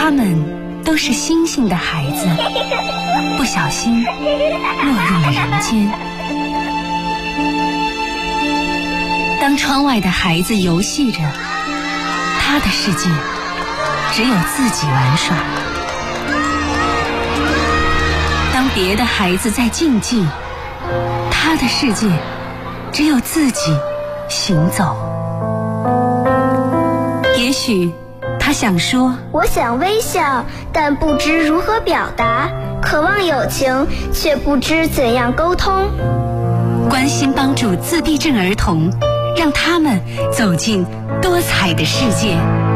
他们都是星星的孩子，不小心落入了人间。当窗外的孩子游戏着，他的世界只有自己玩耍；当别的孩子在竞技，他的世界只有自己行走。也许他想说， 我想微笑，但不知如何表达；渴望友情，却不知怎样沟通。 关心帮助自闭症儿童，让他们走进多彩的世界。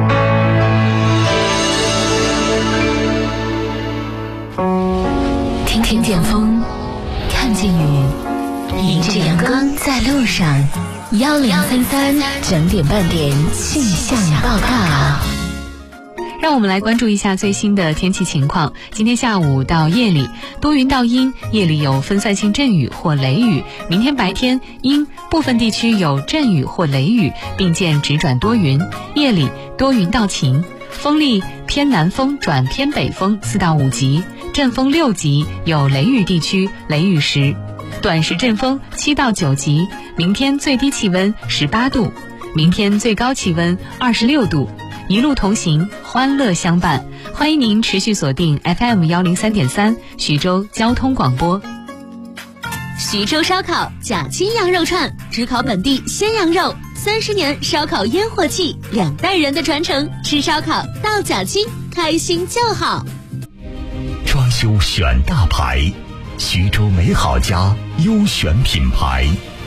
听见风，看见雨，迎着阳光在路上。1033整点半点气象报告。 让我们来关注一下最新的天气情况。今天下午到夜里多云到阴，夜里有分散性阵雨或雷雨。明天白天阴，部分地区有阵雨或雷雨，并见直转多云。夜里多云到晴，风力偏南风转偏北风4到5级，阵风6级，有雷雨地区雷雨时，短时阵风7到9级。明天最低气温18度，明天最高气温26度。一路同行，欢乐相伴。欢迎您持续锁定 FM103.3 徐州交通广播。 徐州烧烤假期羊肉串，只烤本地鲜羊肉，30年烧烤烟火气，2代人的传承。吃烧烤到假期，开心就好。 装修选大牌，徐州美好家优选品牌。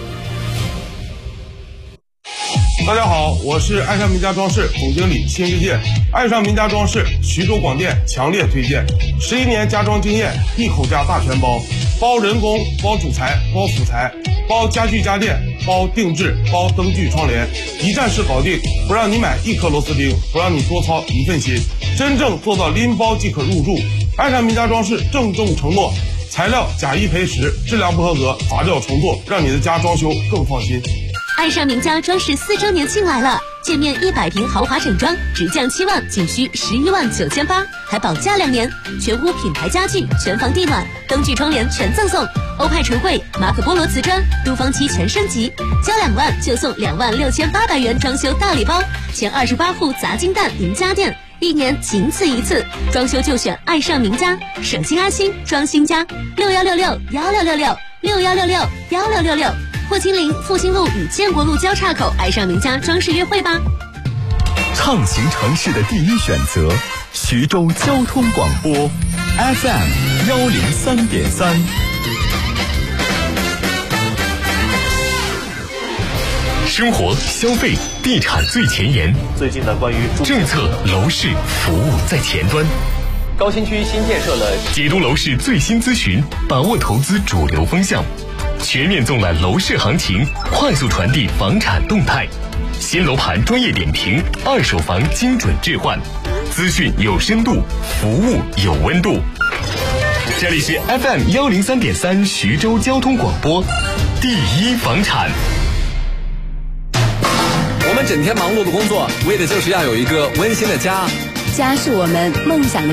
大家好，我是爱上名家装饰总经理辛世界。爱上名家装饰，徐州广电强烈推荐，11年家装经验，一口价大全包，包人工，包主材，包辅材，包家具家电，包定制，包灯具窗帘，一站式搞定，不让你买1颗螺丝钉，不让你多操一份心，真正做到拎包即可入住。爱上名家装饰郑重承诺，材料假1赔10，质量不合格罚掉重做，让你的家装修更放心。 爱上名家装饰4周年庆来了，建面100平豪华整装直降7万，仅需11万9800，还保价2年，全屋品牌家具，全房地暖，灯具窗帘全赠送，欧派橱柜，马可波罗瓷砖，都方漆全升级，交2万就送26800元装修大礼包，前28户砸金蛋赢家电，1年仅此一次，装修就选爱上名家，省心安心装新家，6166166661661666，霍青林复兴路与建国路交叉口，爱上名家装饰约会吧。 畅行城市的第一选择，徐州交通广播 FM103.3。生活消费地产最前沿， 最近的关于政策楼市服务在前端。 高新区新建设了， 解读楼市最新资讯，把握投资主流风向，全面纵览楼市行情，快速传递房产动态，新楼盘专业点评，二手房精准置换，资讯有深度，服务有温度。这里是 FM103.3 徐州交通广播，第一房产。 我们整天忙碌的工作，为的就是要有一个温馨的家。 家是我们梦想的